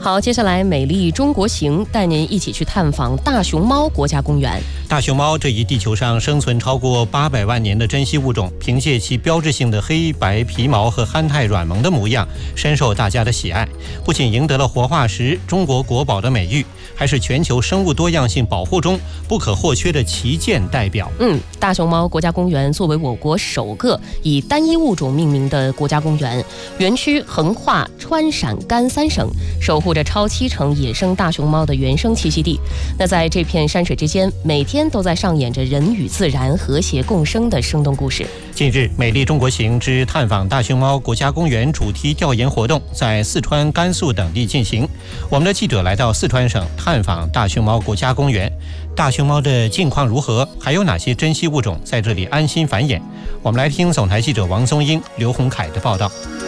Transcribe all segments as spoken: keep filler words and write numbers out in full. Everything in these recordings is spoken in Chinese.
好，接下来美丽中国行带您一起去探访大熊猫国家公园。 大熊猫这一地球上生存超过八百万年的珍稀物种，凭借其标志性的黑白皮毛和憨态软萌的模样，深受大家的喜爱。不仅赢得了活化石、中国国宝的美誉，还是全球生物多样性保护中不可或缺的旗舰代表。 嗯，大熊猫国家公园作为我国首个以单一物种命名的国家公园，园区横跨川陕甘三省，守护着超七成野生大熊猫的原生栖息地。那在这片山水之间，每天都在上演着人与自然和谐共生的生动故事。 近日，美丽中国行之探访大熊猫国家公园主题调研活动在四川、甘肃等地进行。我们的记者来到四川省探访大熊猫国家公园，大熊猫的近况如何？还有哪些珍稀物种在这里安心繁衍？我们来听总台记者王松英、刘洪凯的报道。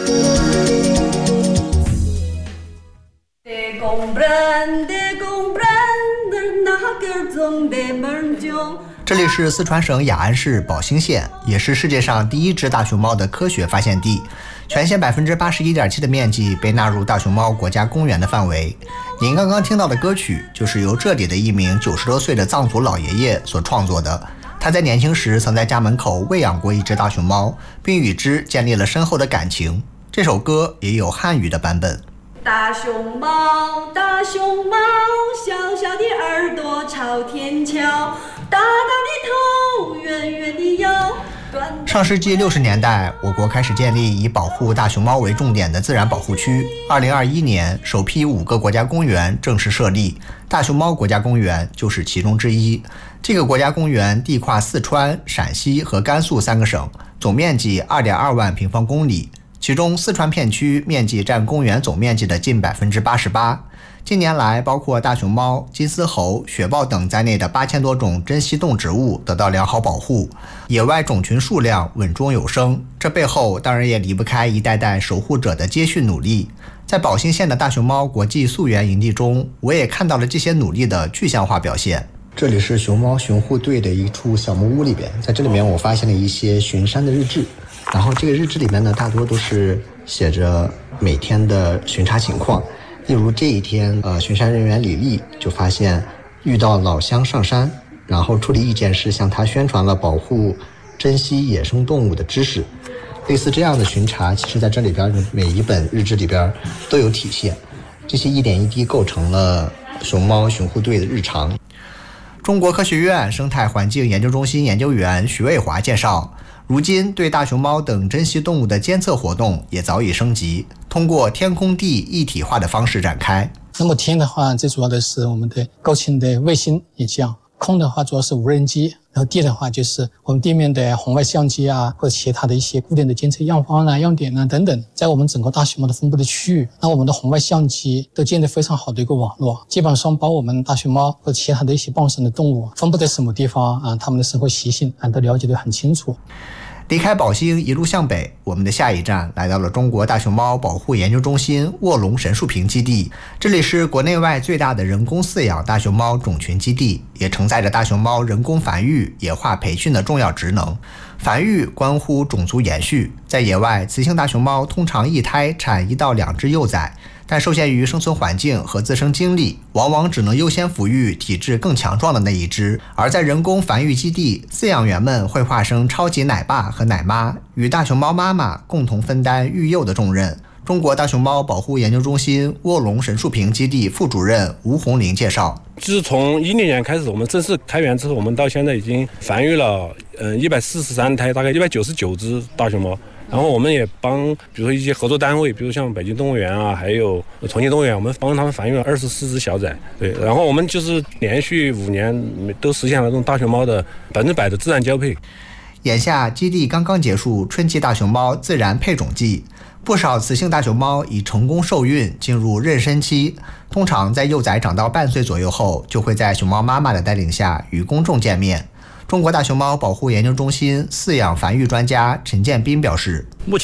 这里是四川省雅安市宝兴县，也是世界上第一只大熊猫的科学发现地。全县百分之八十一点七的面积被纳入大熊猫国家公园的范围。您刚刚听到的歌曲，就是由这里的一名九十多岁的藏族老爷爷所创作的。他在年轻时曾在家门口喂养过一只大熊猫，并与之建立了深厚的感情。这首歌也有汉语的版本。 大熊猫，大熊猫，小小的耳朵朝天翘，大大的头，圆圆的腰。 上世纪六十年代，我国开始建立以保护大熊猫为重点的自然保护区。二零二一年，首批五个国家公园正式设立，大熊猫国家公园就是其中之一。这个国家公园地跨四川、陕西和甘肃三个省，总面积二点二万平方公里。其中四川片区面积占公园总面积的近百分之八十八。近年来，包括大熊猫、金丝猴、雪豹等在内的八千多种珍稀动植物得到良好保护，野外种群数量稳中有升。这背后当然也离不开一代代守护者的接续努力。在宝兴县的大熊猫国际溯源营地中，我也看到了这些努力的具象化表现。这里是熊猫巡护队的一处小木屋里边，在这里面我发现了一些巡山的日志。然后这个日志里面呢，大多都是写着每天的巡查情况。例如这一天，呃，巡山人员李丽就发现遇到老乡上山，然后处理意见时向他宣传了保护珍稀野生动物的知识。类似这样的巡查，其实在这里边每一本日志里边都有体现。这些一点一滴构成了熊猫巡护队的日常。中国科学院生态环境研究中心研究员徐卫华介绍，如今对大熊猫等珍稀动物的监测活动也早已升级，通过天空地一体化的方式展开。 那么天的话，最主要的是我们的高清的卫星影像，空的话主要是无人机，然后地的话就是我们地面的红外相机啊，或者其他的一些固定的监测样方啊、样点啊等等。在我们整个大熊猫的分布的区域，那我们的红外相机都建立非常好的一个网络，基本上把我们大熊猫或者其他的一些傍生的动物分布在什么地方啊，它们的生活习性啊都了解得很清楚。 离开宝兴一路向北，我们的下一站来到了中国大熊猫保护研究中心卧龙神树坪基地。这里是国内外最大的人工饲养大熊猫种群基地，也承载着大熊猫人工繁育、野化培训的重要职能。繁育关乎种族延续，在野外，雌性大熊猫通常一胎产一到两只幼崽，但受限于生存环境和自身经历，往往只能优先抚育体质更强壮的那一只。而在人工繁育基地，饲养员们会化身超级奶爸和奶妈，与大熊猫妈妈共同分担育幼的重任。中国大熊猫保护研究中心卧龙神树坪基地副主任吴红林介绍， 自从一零年开始，我们正式开园之后，我们到现在已经繁育了嗯一百四十三胎，大概一百九十九只大熊猫。然后我们也帮，比如说一些合作单位，比如像北京动物园啊，还有重庆动物园，我们帮他们繁育了二十四只小崽。对，然后我们就是连续五年都实现了这种大熊猫的百分之百的自然交配。 眼下基地刚刚结束春季大熊猫自然配种季，不少雌性大熊猫已成功受孕进入妊娠期，通常在幼崽长到半岁左右后，就会在熊猫妈妈的带领下与公众见面。中国大熊猫保护研究中心饲养繁育专家陈建斌表示， 目前